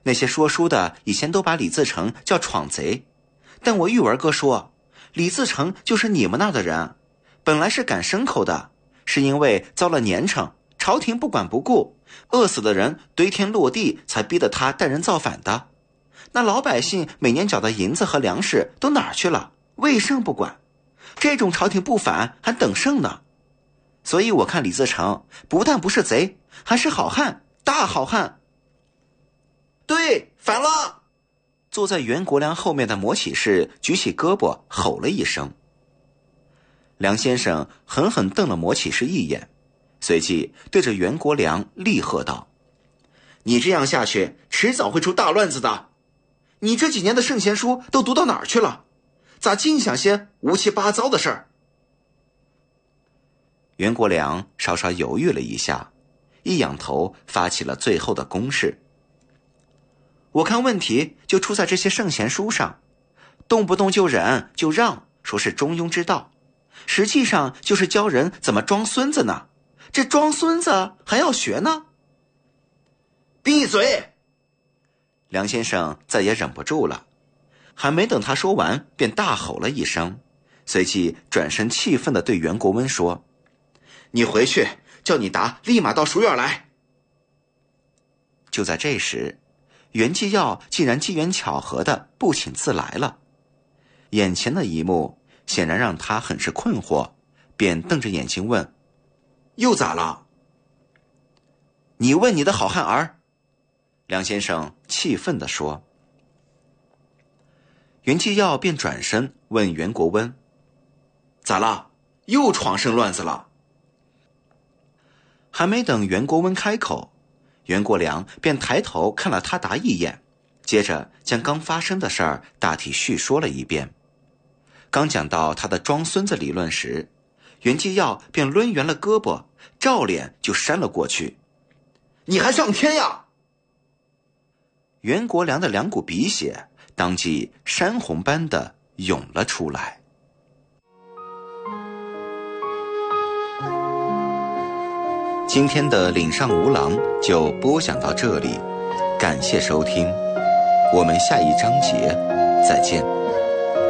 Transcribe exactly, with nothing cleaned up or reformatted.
那些说书的以前都把李自成叫闯贼，但我玉文哥说，李自成就是你们那儿的人，本来是赶牲口的，是因为遭了年成，朝廷不管不顾，饿死的人堆天落地，才逼得他带人造反的。那老百姓每年缴的银子和粮食都哪儿去了？魏胜不管，这种朝廷不反还等甚呢？所以我看李自成不但不是贼，还是好汉，大好汉。对，反了！坐在袁国良后面的魔启士举起胳膊吼了一声。梁先生狠狠瞪了魔启士一眼，随即对着袁国良厉喝道：你这样下去迟早会出大乱子的，你这几年的圣贤书都读到哪儿去了？咋净想些乌七八糟的事儿？袁国良稍稍犹豫了一下，一仰头发起了最后的攻势。我看问题就出在这些圣贤书上，动不动就忍就让，说是中庸之道，实际上就是教人怎么装孙子呢？这装孙子还要学呢？闭嘴！梁先生再也忍不住了，还没等他说完，便大吼了一声，随即转身气愤地对袁国温说：你回去，叫你达立马到书院来。就在这时，袁继耀竟然机缘巧合地不请自来了。眼前的一幕显然让他很是困惑，便瞪着眼睛问：又咋了？你问你的好汉儿。梁先生气愤地说。袁继耀便转身问袁国温：咋了？又闯生乱子了？还没等袁国温开口，袁国良便抬头看了他答一眼，接着将刚发生的事儿大体叙说了一遍。刚讲到他的装孙子理论时，袁继耀便抡圆了胳膊，照脸就扇了过去。你还上天呀！袁国良的两股鼻血当即山洪般的涌了出来。今天的岭上无郎就播讲到这里，感谢收听，我们下一章节再见。